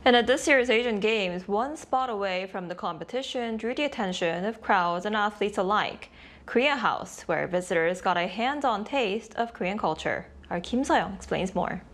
And at this year's Asian Games, one spot away from the competition drew the attention of crowds and athletes alike. Korea House, where visitors got a hands-on taste of Korean culture. Our Kim So-young explains more.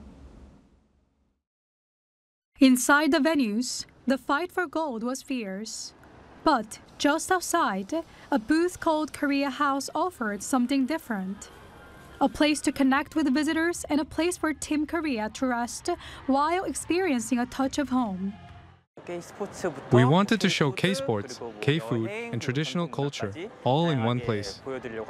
Inside the venues, the fight for gold was fierce. But just outside, a booth called Korea House offered something different. A place to connect with visitors and a place for Team Korea to rest while experiencing a touch of home. We wanted to show K-sports, K-food, and traditional culture, all in one place.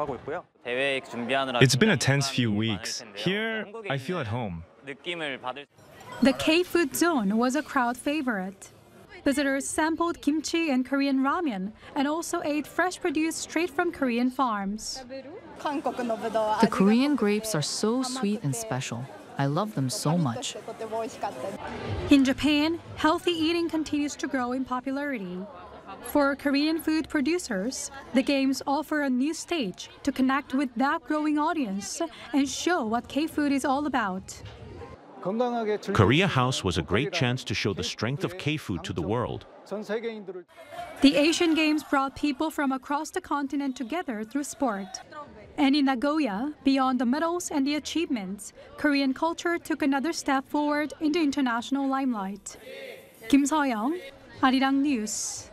It's been a tense few weeks. Here, I feel at home. The K-food zone was a crowd favorite. Visitors sampled kimchi and Korean ramen and also ate fresh produce straight from Korean farms. The Korean grapes are so sweet and special. I love them so much. In Japan, healthy eating continues to grow in popularity. For Korean food producers, the Games offer a new stage to connect with that growing audience and show what K-food is all about. Korea House was a great chance to show the strength of K-food to the world. The Asian Games brought people from across the continent together through sport. And in Nagoya, beyond the medals and the achievements, Korean culture took another step forward in the international limelight. Kim So-young, Arirang News.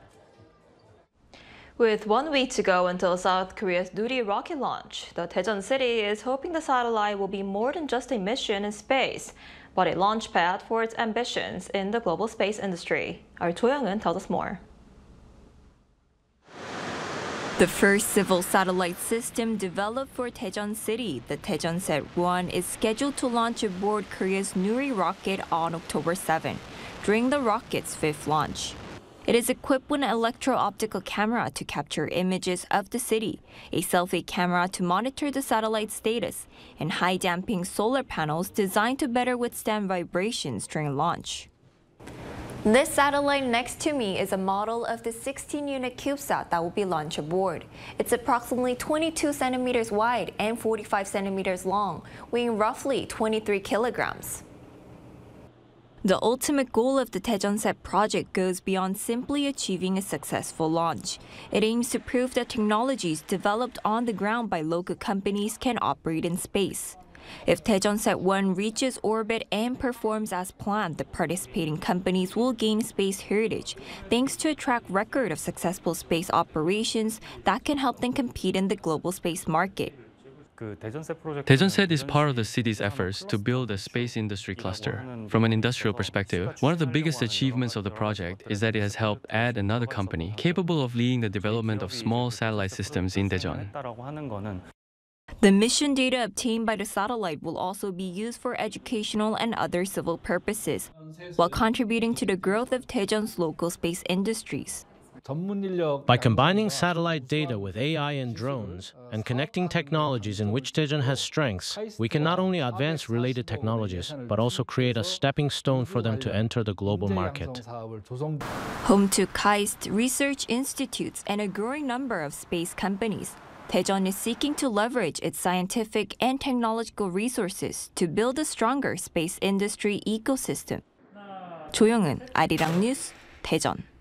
With 1 week to go until South Korea's Nuri rocket launch, the Daejeon city is hoping the satellite will be more than just a mission in space, but a launchpad for its ambitions in the global space industry. Our Cho Young-eun tells us more. The first civil satellite system developed for Daejeon City, the Daejeonset-1, is scheduled to launch aboard Korea's Nuri rocket on October 7, during the rocket's fifth launch. It is equipped with an electro-optical camera to capture images of the city, a selfie camera to monitor the satellite status, and high-damping solar panels designed to better withstand vibrations during launch. This satellite next to me is a model of the 16-unit CubeSat that will be launched aboard. It's approximately 22 centimeters wide and 45 centimeters long, weighing roughly 23 kilograms. The ultimate goal of the Daejeonset project goes beyond simply achieving a successful launch. It aims to prove that technologies developed on the ground by local companies can operate in space. If Daejeonset-1 reaches orbit and performs as planned, the participating companies will gain space heritage, thanks to a track record of successful space operations that can help them compete in the global space market. Daejeonset is part of the city's efforts to build a space industry cluster. From an industrial perspective, one of the biggest achievements of the project is that it has helped add another company capable of leading the development of small satellite systems in Daejeon. The mission data obtained by the satellite will also be used for educational and other civil purposes, while contributing to the growth of Daejeon's local space industries. By combining satellite data with AI and drones and connecting technologies in which Daejeon has strengths, we can not only advance related technologies, but also create a stepping stone for them to enter the global market. Home to KAIST, research institutes, and a growing number of space companies, Daejeon is seeking to leverage its scientific and technological resources to build a stronger space industry ecosystem. Cho Young-eun, Arirang News, Daejeon.